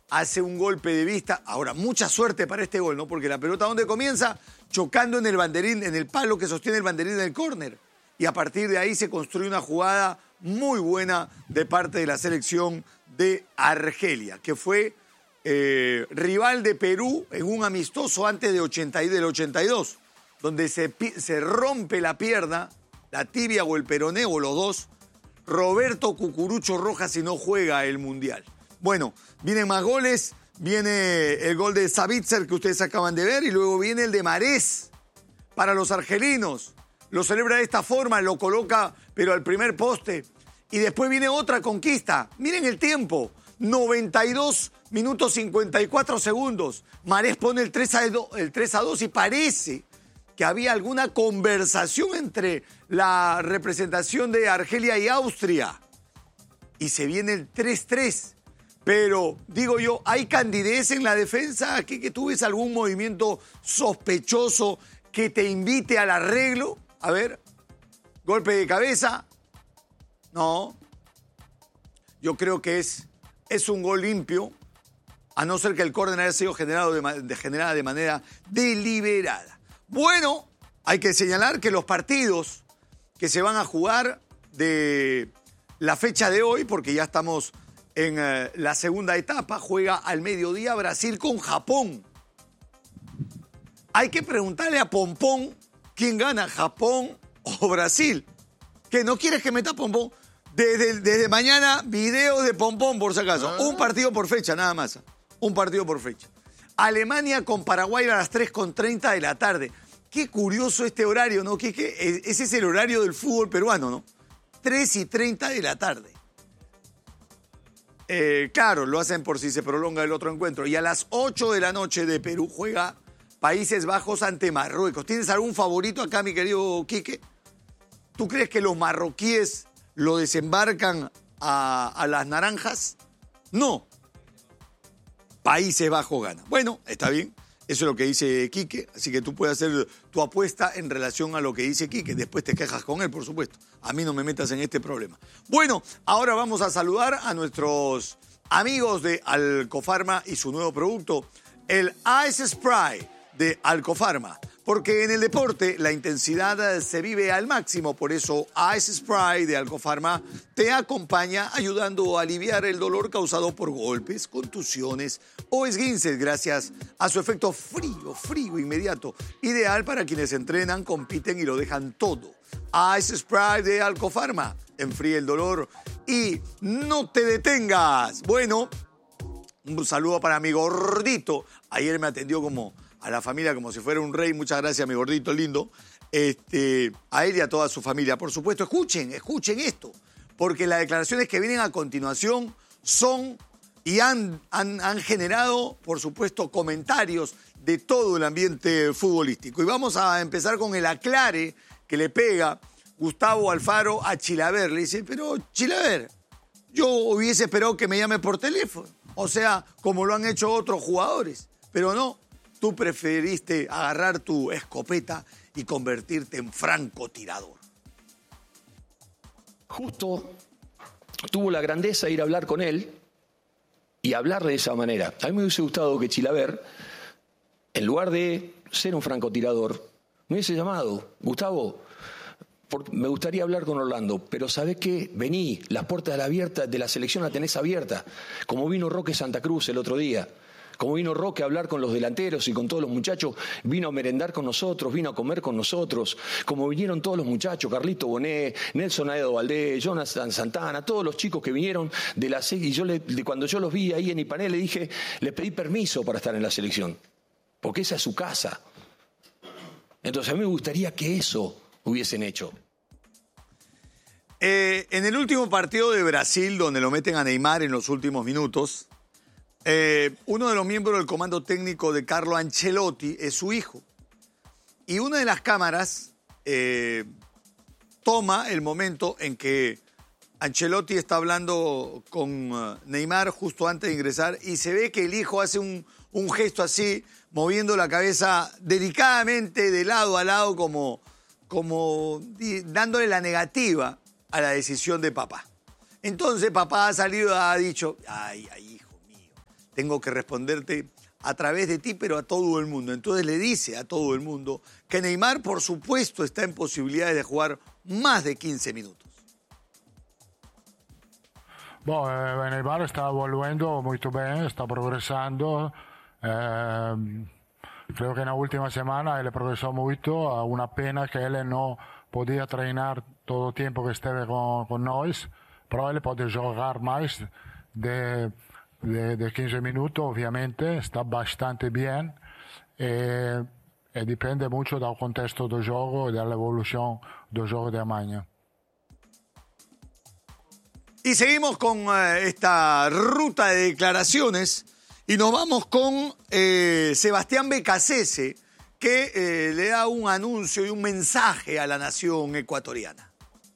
hace un golpe de vista. Ahora, mucha suerte para este gol, ¿no? Porque la pelota, ¿dónde comienza? Chocando en el banderín, en el palo que sostiene el banderín del córner. Y a partir de ahí se construye una jugada muy buena de parte de la selección de Argelia, que fue rival de Perú en un amistoso antes del 82, donde se rompe la pierna, la tibia o el peroné, o los dos, Roberto Cucurucho Rojas, y no juega el Mundial. Bueno, vienen más goles, viene el gol de Savitzer que ustedes acaban de ver, y luego viene el de Marés para los argelinos. Lo celebra de esta forma, lo coloca pero al primer poste. Y después viene otra conquista. Miren el tiempo, 92 minutos 54 segundos. Marés pone el 3-2 y parece que había alguna conversación entre la representación de Argelia y Austria. Y se viene el 3-3. Pero, digo yo, ¿hay candidez en la defensa? ¿Que tú ves algún movimiento sospechoso que te invite al arreglo? A ver, golpe de cabeza. No. Yo creo que es un gol limpio, a no ser que el córner haya sido generada de manera deliberada. Bueno, hay que señalar que los partidos que se van a jugar de la fecha de hoy, porque ya estamos en la segunda etapa, juega al mediodía Brasil con Japón. Hay que preguntarle a Pompón quién gana, Japón o Brasil. ¿Que no quieres que meta Pompón? Desde mañana, video de Pompón, por si acaso. Un partido por fecha, nada más. Un partido por fecha. Alemania con Paraguay a las 3:30 de la tarde. Qué curioso este horario, ¿no? Ese es el horario del fútbol peruano, ¿no? 3:30 de la tarde. Claro, lo hacen por si se prolonga el otro encuentro. Y a las 8 de la noche de Perú juega Países Bajos ante Marruecos. ¿Tienes algún favorito acá, mi querido Quique? ¿Tú crees que los marroquíes lo desembarcan a las naranjas? No. Países Bajos gana. Bueno, está bien. Eso es lo que dice Quique. Así que tú puedes hacer tu apuesta en relación a lo que dice Quique. Después te quejas con él, por supuesto. A mí no me metas en este problema. Bueno, ahora vamos a saludar a nuestros amigos de Alcofarma y su nuevo producto, el Ice Spray de Alcofarma. Porque en el deporte la intensidad se vive al máximo, por eso Ice Spray de Alcofarma te acompaña ayudando a aliviar el dolor causado por golpes, contusiones o esguinces gracias a su efecto frío inmediato, ideal para quienes entrenan, compiten y lo dejan todo. Ice Spray de Alcofarma, enfría el dolor y no te detengas. Bueno, un saludo para mi gordito, ayer me atendió a la familia como si fuera un rey. Muchas gracias, mi gordito lindo. A él y a toda su familia. Por supuesto, escuchen esto, porque las declaraciones que vienen a continuación son y han generado, por supuesto, comentarios de todo el ambiente futbolístico. Y vamos a empezar con el aclare que le pega Gustavo Alfaro a Chilaver. Le dice, pero Chilaver, yo hubiese esperado que me llame por teléfono. O sea, como lo han hecho otros jugadores. Pero no. Tú preferiste agarrar tu escopeta y convertirte en francotirador. Justo tuvo la grandeza de ir a hablar con él y hablar de esa manera. A mí me hubiese gustado que Chilaver, en lugar de ser un francotirador, me hubiese llamado, Gustavo, me gustaría hablar con Orlando, pero ¿sabés qué? Vení, las puertas de la selección las tenés abiertas, como vino Roque Santa Cruz el otro día. Como vino Roque a hablar con los delanteros y con todos los muchachos, vino a merendar con nosotros, vino a comer con nosotros, como vinieron todos los muchachos, Carlito Bonet, Nelson Aedo Valdés, Jonathan Santana, todos los chicos que vinieron de la selección. Y cuando yo los vi ahí en Ipanel, les pedí permiso para estar en la selección, porque esa es su casa. Entonces a mí me gustaría que eso hubiesen hecho. En el último partido de Brasil, donde lo meten a Neymar en los últimos minutos, uno de los miembros del comando técnico de Carlo Ancelotti es su hijo. Y una de las cámaras toma el momento en que Ancelotti está hablando con Neymar justo antes de ingresar y se ve que el hijo hace un gesto así, moviendo la cabeza delicadamente de lado a lado como dándole la negativa a la decisión de papá. Entonces papá ha salido y ha dicho, ay, hijo mío, tengo que responderte a través de ti, pero a todo el mundo. Entonces le dice a todo el mundo que Neymar, por supuesto, está en posibilidades de jugar más de 15 minutos. Neymar está volviendo muy bien, está progresando. Creo que en la última semana él progresó mucho. A una pena que él no podía entrenar todo el tiempo que estuve con nosotros, pero él puede jugar más de 15 minutos, obviamente. Está bastante bien. Y depende mucho del contexto del juego y de la evolución del juego de mañana. Y seguimos con esta ruta de declaraciones y nos vamos con Sebastián Beccacece, que le da un anuncio y un mensaje a la nación ecuatoriana.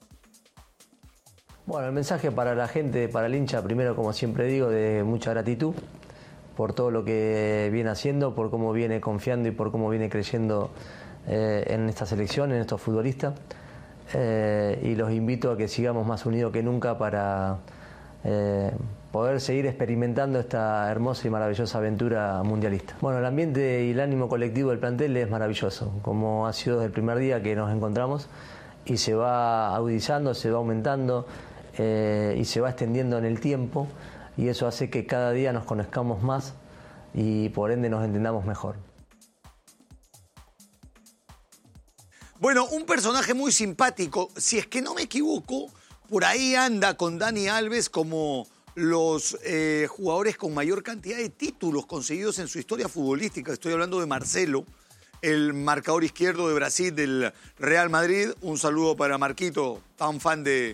Bueno, el mensaje para la gente, para el hincha, primero, como siempre digo, de mucha gratitud por todo lo que viene haciendo, por cómo viene confiando y por cómo viene creyendo en esta selección, en estos futbolistas. Y los invito a que sigamos más unidos que nunca para poder seguir experimentando esta hermosa y maravillosa aventura mundialista. Bueno, el ambiente y el ánimo colectivo del plantel es maravilloso, como ha sido desde el primer día que nos encontramos, y se va agudizando, se va aumentando y se va extendiendo en el tiempo, y eso hace que cada día nos conozcamos más y por ende nos entendamos mejor. Bueno, un personaje muy simpático, si es que no me equivoco, por ahí anda con Dani Alves como los jugadores con mayor cantidad de títulos conseguidos en su historia futbolística. Estoy hablando de Marcelo, el marcador izquierdo de Brasil del Real Madrid. Un saludo para Marquito, tan fan de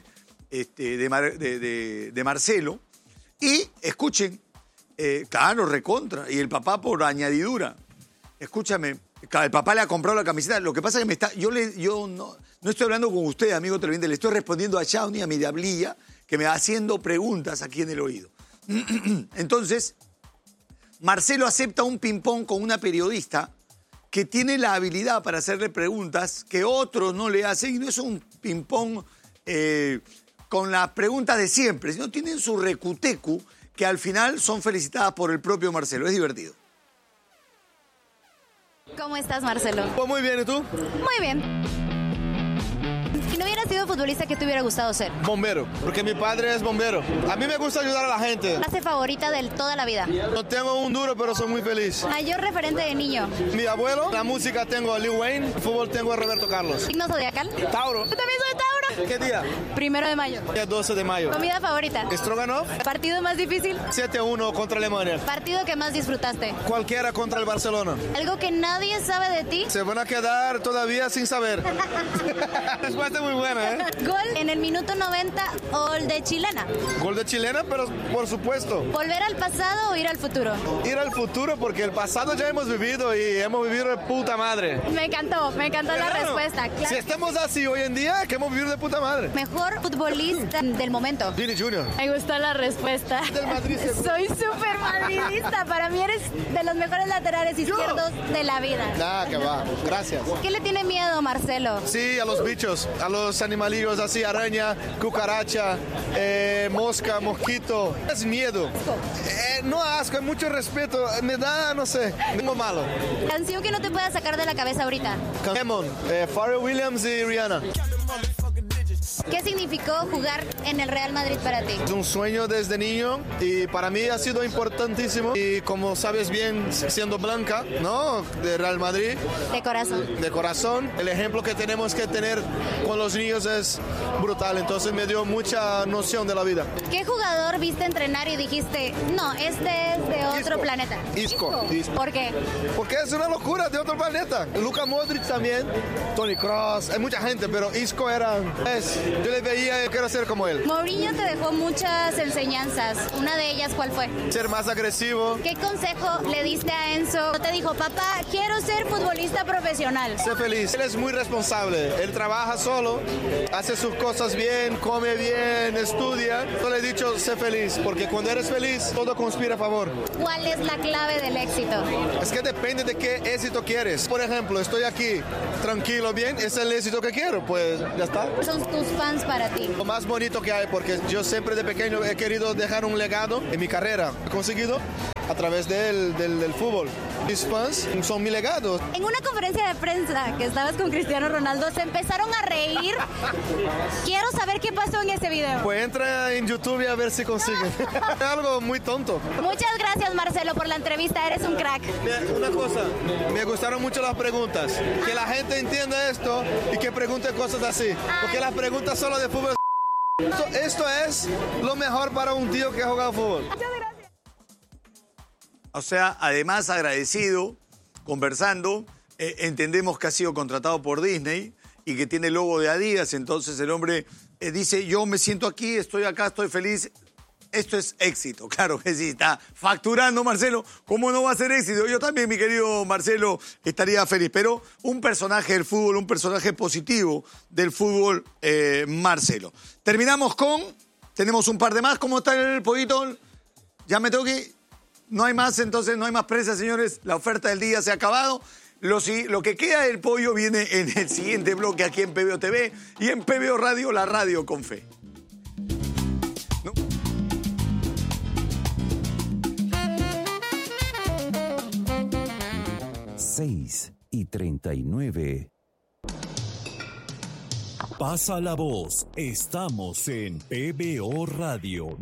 Marcelo. Y escuchen, claro, recontra, y el papá por añadidura. Escúchame. El papá le ha comprado la camiseta. Lo que pasa es que yo no estoy hablando con usted, amigo televidente, le estoy respondiendo a Shawnee, a mi diablilla, que me va haciendo preguntas aquí en el oído. Entonces, Marcelo acepta un ping-pong con una periodista que tiene la habilidad para hacerle preguntas que otros no le hacen, y no es un ping-pong con las preguntas de siempre, sino tienen su recutecu, que al final son felicitadas por el propio Marcelo. Es divertido. ¿Cómo estás, Marcelo? Pues muy bien, ¿y tú? Muy bien. Si no hubieras sido futbolista, ¿qué te hubiera gustado ser? Bombero, porque mi padre es bombero. A mí me gusta ayudar a la gente. ¿Frase favorita de toda la vida? No tengo un duro, pero soy muy feliz. ¿Mayor referente de niño? Mi abuelo, la música tengo a Lil Wayne, fútbol tengo a Roberto Carlos. ¿Signo zodiacal? Tauro. ¿Yo también soy Tauro? ¿Qué día? 1 de mayo. Día 12 de mayo. ¿Comida favorita? Stroganov. ¿Partido más difícil? 7-1 contra Alemania. ¿Partido que más disfrutaste? Cualquiera contra el Barcelona. ¿Algo que nadie sabe de ti? Se van a quedar todavía sin saber. Respuesta muy buena, ¿eh? ¿Gol en el minuto 90 o el de chilena? Gol de chilena, pero por supuesto. ¿Volver al pasado o ir al futuro? Ir al futuro, porque el pasado ya hemos vivido y hemos vivido de puta madre. Me encantó la respuesta. Claro. Si estamos así hoy en día, queremos vivir de puta madre. Mejor futbolista del momento. Vini Junior. Me gustó la respuesta. Del Madrid. Soy súper madridista. Para mí eres de los mejores laterales izquierdos de la vida. Nada, que va. Gracias. ¿Qué le tiene miedo, Marcelo? Sí, a los bichos, a los animalillos así, araña, cucaracha, mosca, mosquito. Es miedo. No asco, es mucho respeto. Me da, no sé, tengo malo. Canción que no te pueda sacar de la cabeza ahorita. Lemon, Pharrell Williams y Rihanna. ¿Qué significó jugar en el Real Madrid para ti? Es un sueño desde niño y para mí ha sido importantísimo. Y como sabes bien, siendo blanca, ¿no? De Real Madrid. De corazón. De corazón. El ejemplo que tenemos que tener con los niños es brutal. Entonces me dio mucha noción de la vida. ¿Qué jugador viste entrenar y dijiste, no, este es de otro planeta? Isco. ¿Por qué? Porque es una locura de otro planeta. Luka Modric también, Toni Kroos, hay mucha gente, pero Isco era... Yo le veía y quiero ser como él. Mourinho te dejó muchas enseñanzas. Una de ellas, ¿cuál fue? Ser más agresivo. ¿Qué consejo le diste a Enzo? Te dijo, papá, quiero ser futbolista profesional. Sé feliz. Él es muy responsable. Él trabaja solo, hace sus cosas bien, come bien, estudia. Yo le he dicho, sé feliz, porque cuando eres feliz, todo conspira a favor. ¿Cuál es la clave del éxito? Es que depende de qué éxito quieres. Por ejemplo, estoy aquí tranquilo, bien, es el éxito que quiero, pues ya está. ¿Son tus fans para ti? Lo más bonito que hay, porque yo siempre de pequeño he querido dejar un legado en mi carrera. He conseguido a través del fútbol. Mis fans son mi legado. En una conferencia de prensa que estabas con Cristiano Ronaldo, se empezaron a reír. Quiero saber qué pasó en ese video. Pues entra en YouTube y a ver si consiguen. Es algo muy tonto. Muchas gracias, Marcelo, por la entrevista. Eres un crack. Una cosa, me gustaron mucho las preguntas. Que la gente entienda esto y que pregunte cosas así. Porque las preguntas solo de fútbol. Esto es lo mejor para un tío que ha jugado fútbol. Muchas gracias. O sea, además agradecido, conversando, entendemos que ha sido contratado por Disney y que tiene el logo de Adidas, entonces el hombre dice, yo me siento aquí, estoy acá, estoy feliz. Esto es éxito, claro que sí, está facturando Marcelo. ¿Cómo no va a ser éxito? Yo también, mi querido Marcelo, estaría feliz. Pero un personaje del fútbol, un personaje positivo del fútbol, Marcelo. Terminamos tenemos un par de más. ¿Cómo está el pollito? Ya me tengo que... No hay más, entonces no hay más presa, señores. La oferta del día se ha acabado. Lo que queda del pollo viene en el siguiente bloque aquí en PBO TV y en PBO Radio, la radio con fe. 6:39. Pasa la voz, estamos en PBO Radio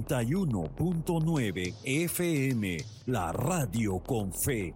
91.9 FM, la radio con fe.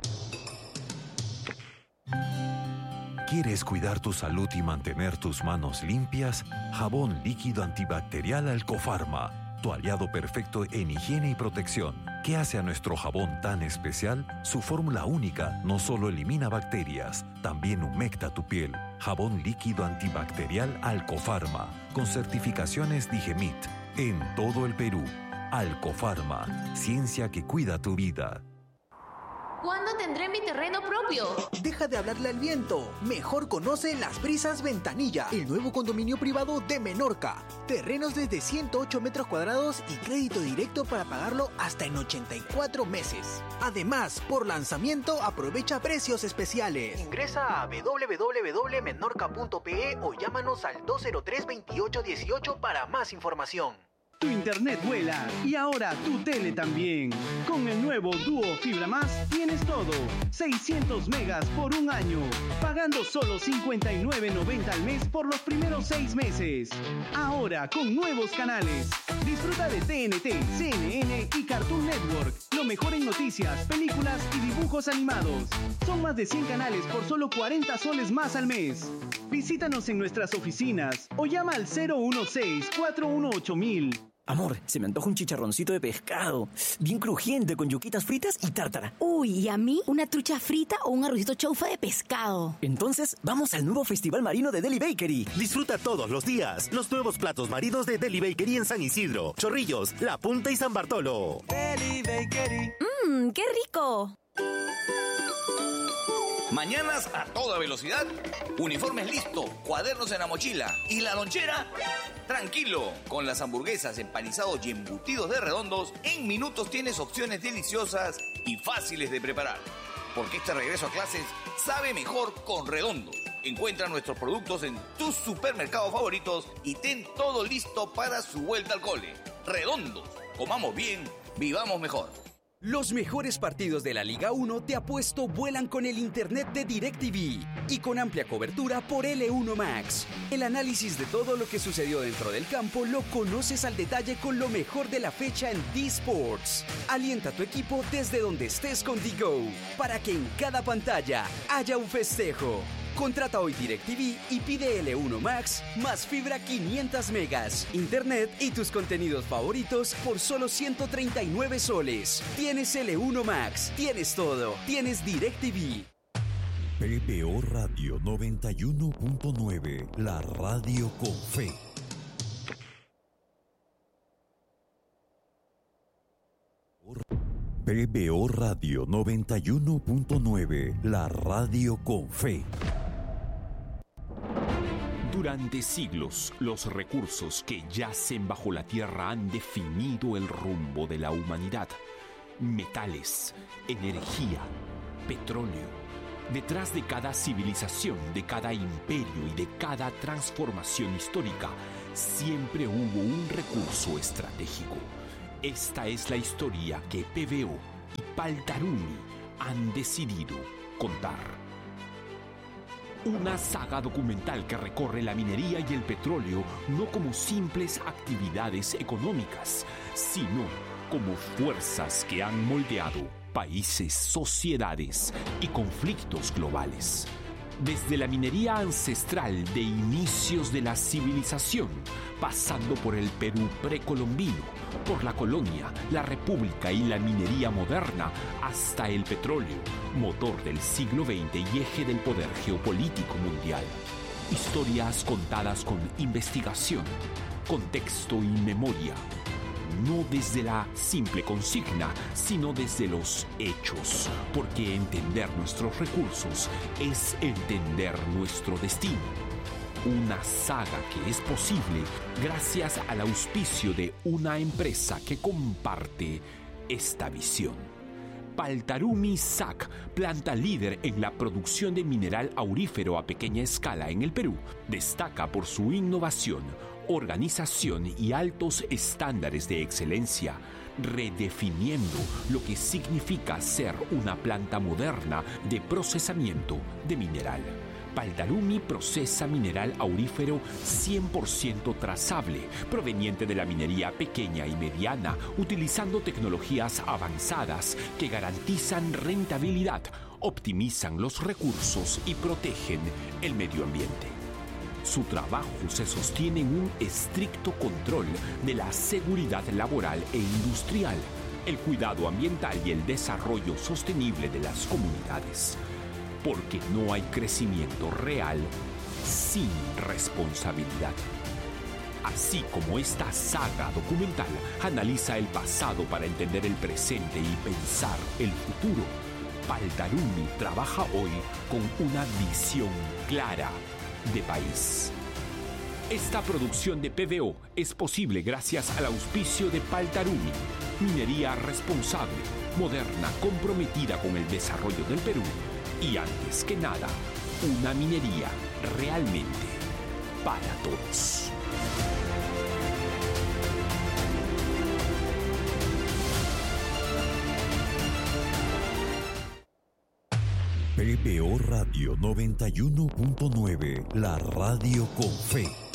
¿Quieres cuidar tu salud y mantener tus manos limpias? Jabón líquido antibacterial Alcofarma, tu aliado perfecto en higiene y protección. ¿Qué hace a nuestro jabón tan especial? Su fórmula única no solo elimina bacterias, también humecta tu piel. Jabón líquido antibacterial Alcofarma, con certificaciones Digemit, en todo el Perú. Alcofarma, ciencia que cuida tu vida. ¿Cuándo tendré mi terreno propio? Deja de hablarle al viento. Mejor conoce Las Brisas Ventanilla, el nuevo condominio privado de Menorca. Terrenos desde 108 metros cuadrados y crédito directo para pagarlo hasta en 84 meses. Además, por lanzamiento, aprovecha precios especiales. Ingresa a www.menorca.pe o llámanos al 203-2818 para más información. Tu internet vuela y ahora tu tele también. Con el nuevo Duo Fibra Más tienes todo. 600 megas por un año, pagando solo $59.90 al mes por los primeros 6 meses. Ahora con nuevos canales. Disfruta de TNT, CNN y Cartoon Network. Lo mejor en noticias, películas y dibujos animados. Son más de 100 canales por solo 40 soles más al mes. Visítanos en nuestras oficinas o llama al 016-418-1000. Amor, se me antoja un chicharroncito de pescado, bien crujiente, con yuquitas fritas y tártara. Uy, ¿y a mí? ¿Una trucha frita o un arrocito chaufa de pescado? Entonces, vamos al nuevo Festival Marino de Deli Bakery. Disfruta todos los días los nuevos platos marinos de Deli Bakery en San Isidro, Chorrillos, La Punta y San Bartolo. Deli Bakery. ¡Qué rico! Mañanas a toda velocidad, uniformes listo, cuadernos en la mochila y la lonchera, tranquilo. Con las hamburguesas, empanizados y embutidos de Redondos, en minutos tienes opciones deliciosas y fáciles de preparar. Porque este regreso a clases sabe mejor con Redondos. Encuentra nuestros productos en tus supermercados favoritos y ten todo listo para su vuelta al cole. Redondos, comamos bien, vivamos mejor. Los mejores partidos de la Liga 1 de Apuesto vuelan con el internet de DirecTV y con amplia cobertura por L1 Max. El análisis de todo lo que sucedió dentro del campo lo conoces al detalle con lo mejor de la fecha en D-Sports. Alienta a tu equipo desde donde estés con DGO para que en cada pantalla haya un festejo. Contrata hoy DirecTV y pide L1 Max más fibra 500 megas, internet y tus contenidos favoritos por solo 139 soles. Tienes L1 Max, tienes todo, tienes DirecTV. PBO Radio 91.9, la radio con fe. PBO Radio 91.9, la radio con fe. Durante siglos, los recursos que yacen bajo la tierra han definido el rumbo de la humanidad. Metales, energía, petróleo, Detrás de cada civilización, de cada imperio y de cada transformación histórica, siempre hubo un recurso estratégico. Esta es la historia que PVO y Paltarumi han decidido contar. Una saga documental que recorre la minería y el petróleo no como simples actividades económicas, sino como fuerzas que han moldeado países, sociedades y conflictos globales. Desde la minería ancestral de inicios de la civilización, pasando por el Perú precolombino, por la colonia, la república y la minería moderna, hasta el petróleo, motor del siglo XX y eje del poder geopolítico mundial. Historias contadas con investigación, contexto y memoria. No desde la simple consigna, sino desde los hechos, porque entender nuestros recursos es entender nuestro destino. Una saga que es posible gracias al auspicio de una empresa que comparte esta visión. Paltarumi SAC, planta líder en la producción de mineral aurífero a pequeña escala en el Perú, destaca por su innovación, organización y altos estándares de excelencia, redefiniendo lo que significa ser una planta moderna de procesamiento de mineral. Paltarumi procesa mineral aurífero 100% trazable, proveniente de la minería pequeña y mediana, utilizando tecnologías avanzadas que garantizan rentabilidad, optimizan los recursos y protegen el medio ambiente. Su trabajo se sostiene en un estricto control de la seguridad laboral e industrial, el cuidado ambiental y el desarrollo sostenible de las comunidades. Porque no hay crecimiento real sin responsabilidad. Así como esta saga documental analiza el pasado para entender el presente y pensar el futuro, Paltarumi trabaja hoy con una visión clara de país. Esta producción de PVO es posible gracias al auspicio de Paltarumi, minería responsable, moderna, comprometida con el desarrollo del Perú y, antes que nada, una minería realmente para todos. PVO Radio 91.9, la radio con fe.